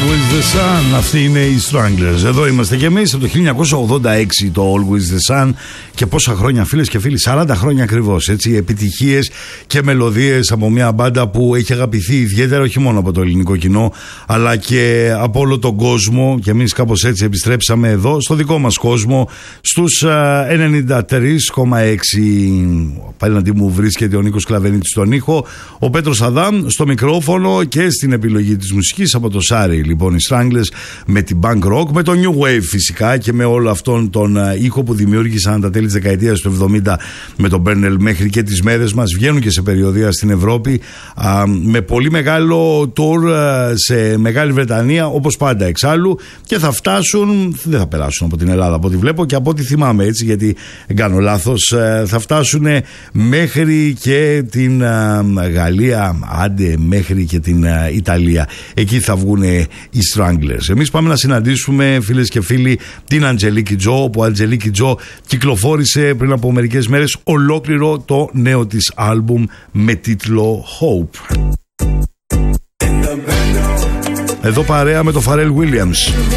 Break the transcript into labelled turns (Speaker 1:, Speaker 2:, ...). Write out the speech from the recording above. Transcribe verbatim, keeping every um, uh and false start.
Speaker 1: Always the Sun. Αυτοί είναι οι Stranglers. Εδώ είμαστε και εμείς από το χίλια εννιακόσια ογδόντα έξι το Always the Sun. Και πόσα χρόνια, φίλες και φίλοι, σαράντα χρόνια ακριβώς. Έτσι, επιτυχίες και μελωδίες από μια μπάντα που έχει αγαπηθεί ιδιαίτερα όχι μόνο από το ελληνικό κοινό, αλλά και από όλο τον κόσμο. Και εμείς κάπως έτσι επιστρέψαμε εδώ, στο δικό μας κόσμο, στους ενενήντα τρία κόμμα έξι. Απέναντί μου βρίσκεται ο Νίκος Κλαβενίτης στον ήχο, ο Πέτρος Αδάμ στο μικρόφωνο και στην επιλογή της μουσικής από το Σάρι. Λοιπόν, οι Stranglers με την punk rock, με το new wave φυσικά και με όλο αυτόν τον ήχο που δημιούργησαν τα τέλη της δεκαετίας του εβδομήντα με τον Μπέρνελ μέχρι και τις μέρες μας. Βγαίνουν και σε περιοδεία στην Ευρώπη α, με πολύ μεγάλο tour α, σε Μεγάλη Βρετανία, όπως πάντα εξάλλου, και θα φτάσουν, δεν θα περάσουν από την Ελλάδα από ό,τι βλέπω και από ό,τι θυμάμαι, έτσι, γιατί δεν κάνω λάθος, α, θα φτάσουν μέχρι και την α, Γαλλία, άντε μέχρι και την α, Ιταλία. Εκεί θα βγουν οι Stranglers. Εμείς πάμε να συναντήσουμε, φίλες και φίλοι, την Αντζελίκη Τζο, που Αντζελίκη Τζο κυκλοφόρησε πριν από μερικές μέρες ολόκληρο το νέο της άλμπουμ με τίτλο Hope. Εδώ παρέα με το Pharrell Williams.